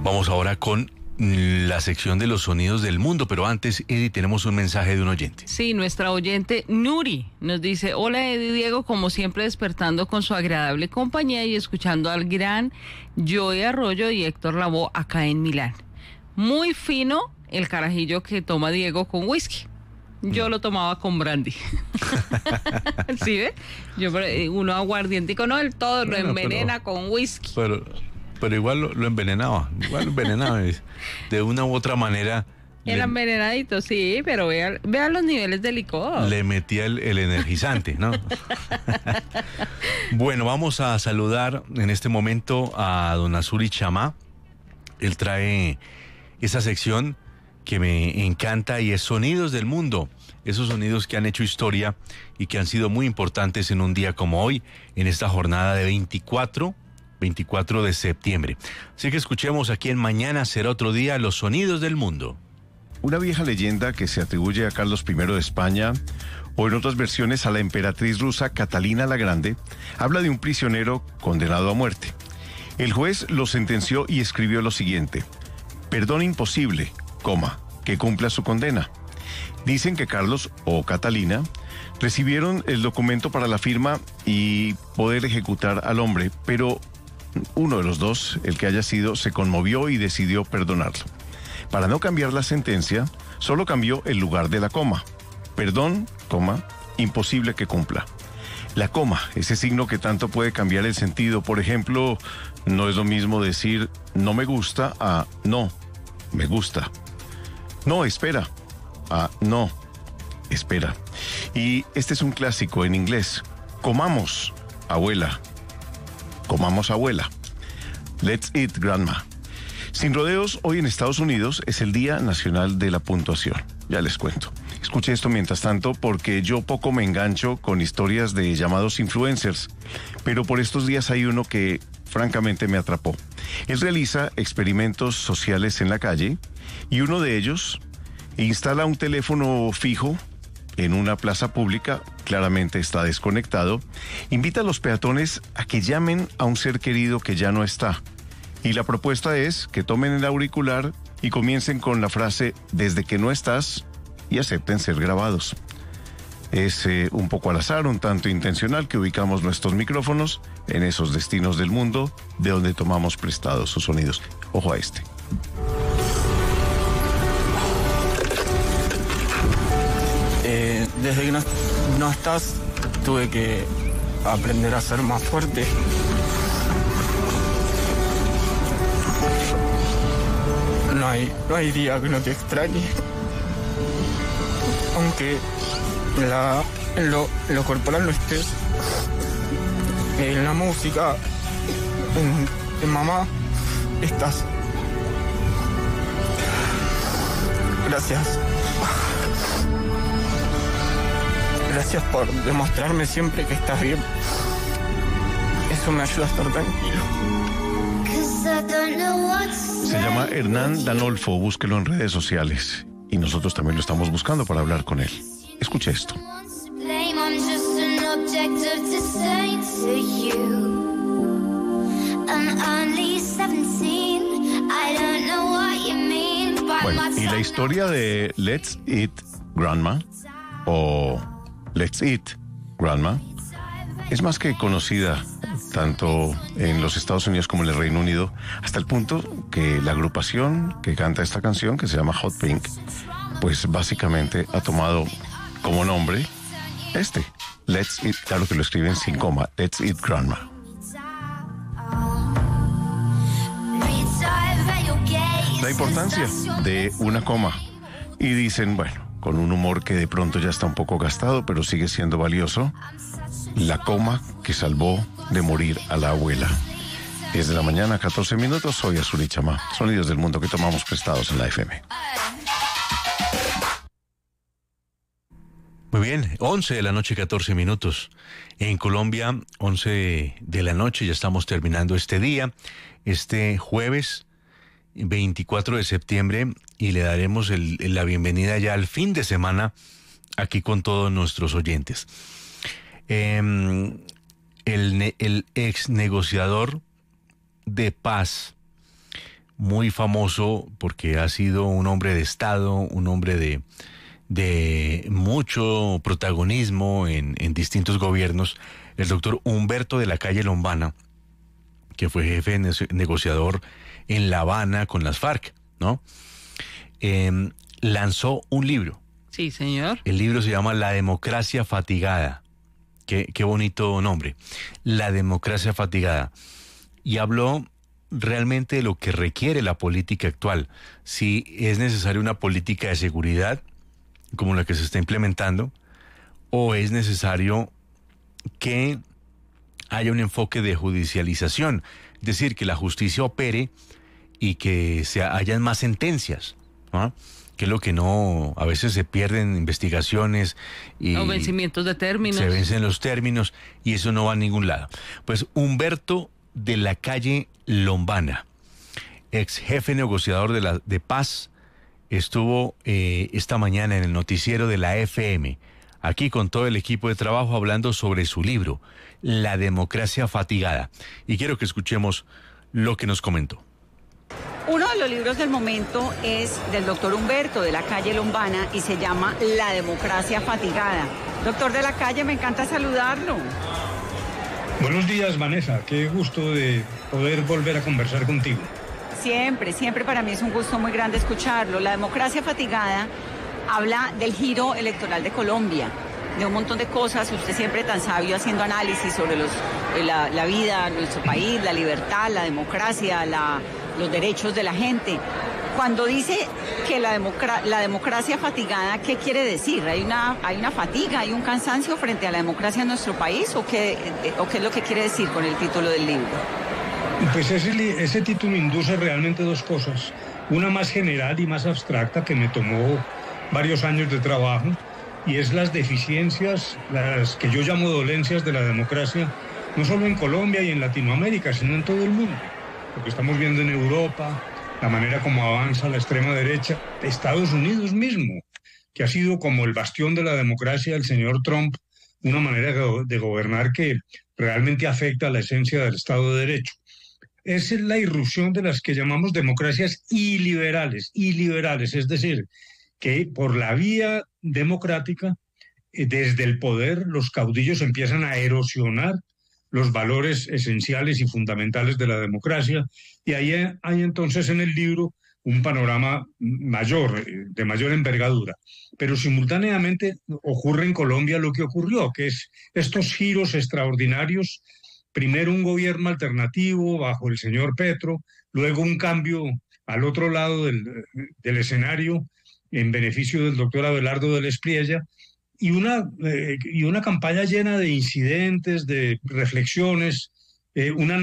Vamos ahora con la sección de los sonidos del mundo, pero antes, Eddie, tenemos un mensaje de un oyente. Sí, nuestra oyente Nuri nos dice: hola Eddie Diego, como siempre despertando con su agradable compañía y escuchando al gran Joey Arroyo y Héctor Lavoe acá en Milán. Muy fino el carajillo que toma Diego con whisky. Yo lo tomaba con brandy. ¿Sí ve? Uno aguardientico, no del todo, lo envenena con whisky. Pero igual lo envenenaba, de una u otra manera. Era envenenadito, sí, pero vea los niveles de licor. Le metía el energizante, ¿no? Bueno, vamos a saludar en este momento a don Azuri Chamá. Él trae esa sección que me encanta y es Sonidos del Mundo. Esos sonidos que han hecho historia y que han sido muy importantes en un día como hoy, en esta jornada de 24 de septiembre. Así que escuchemos aquí en Mañana Será Otro Día los sonidos del mundo. Una vieja leyenda que se atribuye a Carlos I de España, o en otras versiones a la emperatriz rusa Catalina la Grande, habla de un prisionero condenado a muerte. El juez lo sentenció y escribió lo siguiente: perdón imposible, que cumpla su condena. Dicen que Carlos o Catalina recibieron el documento para la firma y poder ejecutar al hombre, pero uno de los dos, el que haya sido, se conmovió y decidió perdonarlo. Para no cambiar la sentencia, solo cambió el lugar de la coma. Perdón, imposible que cumpla. La coma, ese signo que tanto puede cambiar el sentido. Por ejemplo, no es lo mismo decir no me gusta a no, me gusta. No, espera. No, espera. Y este es un clásico en inglés. Comamos, abuela. Comamos, abuela. Let's eat, grandma. Sin rodeos, hoy en Estados Unidos es el Día Nacional de la Puntuación. Ya les cuento. Escuche esto mientras tanto, porque yo poco me engancho con historias de llamados influencers, pero por estos días hay uno que francamente me atrapó. Él realiza experimentos sociales en la calle y uno de ellos instala un teléfono fijo en una plaza pública, claramente está desconectado, invita a los peatones a que llamen a un ser querido que ya no está. Y la propuesta es que tomen el auricular y comiencen con la frase "desde que no estás" y acepten ser grabados. Es un poco al azar, un tanto intencional, que ubicamos nuestros micrófonos en esos destinos del mundo de donde tomamos prestados sus sonidos. Ojo a este. Desde que no estás, tuve que aprender a ser más fuerte. No hay día que no te extrañe. Aunque en lo corporal no estés, en la música, en mamá, estás. Gracias. Gracias por demostrarme siempre que estás bien. Eso me ayuda a estar tranquilo. Se llama Hernán Danolfo, búsquelo en redes sociales. Y nosotros también lo estamos buscando para hablar con él. Escuche esto. Bueno, y la historia de Let's Eat Grandma o Let's Eat Grandma es más que conocida tanto en los Estados Unidos como en el Reino Unido, hasta el punto que la agrupación que canta esta canción, que se llama Hot Pink, pues básicamente ha tomado como nombre Let's Eat, claro que lo escriben sin coma, Let's Eat Grandma. La importancia de una coma. Y dicen, bueno, con un humor que de pronto ya está un poco gastado, pero sigue siendo valioso, la coma que salvó de morir a la abuela. 10 de la mañana, 14 minutos, soy Azuri Chamá. Sonidos del mundo que tomamos prestados en la FM. Muy bien, 11 de la noche, 14 minutos. En Colombia, 11 de la noche, ya estamos terminando este día, este jueves 24 de septiembre, y le daremos la bienvenida ya al fin de semana aquí con todos nuestros oyentes. El ex negociador de paz muy famoso porque ha sido un hombre de Estado, un hombre de mucho protagonismo en distintos gobiernos, el doctor Humberto de la Calle Lombana, que fue jefe negociador en La Habana con las FARC, ¿no? Lanzó un libro. Sí, señor. El libro se llama La democracia fatigada. Qué bonito nombre. La democracia fatigada. Y habló realmente de lo que requiere la política actual. Si es necesaria una política de seguridad, como la que se está implementando, o es necesario que haya un enfoque de judicialización, es decir, que la justicia opere y que hayan más sentencias, ¿no? Que es lo que no, a veces se pierden investigaciones y O vencimientos de términos. se vencen los términos y eso no va a ningún lado. Pues Humberto de la Calle Lombana, ex jefe negociador de paz, estuvo esta mañana en el noticiero de la FM, aquí con todo el equipo de trabajo hablando sobre su libro, La democracia fatigada. Y quiero que escuchemos lo que nos comentó. Uno de los libros del momento es del doctor Humberto de la Calle Lombana y se llama La democracia fatigada. Doctor de la Calle, me encanta saludarlo. Buenos días, Vanessa. Qué gusto de poder volver a conversar contigo. Siempre, siempre para mí es un gusto muy grande escucharlo. La democracia fatigada habla del giro electoral de Colombia, de un montón de cosas. Usted siempre tan sabio haciendo análisis sobre la vida, nuestro país, la libertad, la democracia, los derechos de la gente. Cuando dice que la democracia fatigada, ¿qué quiere decir? ¿Hay una fatiga, hay un cansancio frente a la democracia en nuestro país? ¿O qué es lo que quiere decir con el título del libro? Pues ese título induce realmente dos cosas. Una más general y más abstracta que me tomó varios años de trabajo, y es las deficiencias, las que yo llamo dolencias de la democracia, no solo en Colombia y en Latinoamérica, sino en todo el mundo. Lo que estamos viendo en Europa, la manera como avanza la extrema derecha, Estados Unidos mismo, que ha sido como el bastión de la democracia del señor Trump, una manera de gobernar que realmente afecta a la esencia del Estado de Derecho. Esa es la irrupción de las que llamamos democracias iliberales, es decir, que por la vía democrática, desde el poder, los caudillos empiezan a erosionar los valores esenciales y fundamentales de la democracia, y ahí hay entonces en el libro un panorama mayor, de mayor envergadura. Pero simultáneamente ocurre en Colombia lo que ocurrió, que es estos giros extraordinarios. Primero un gobierno alternativo bajo el señor Petro, luego un cambio al otro lado del escenario en beneficio del doctor Abelardo del Espriella, y una campaña llena de incidentes, de reflexiones, una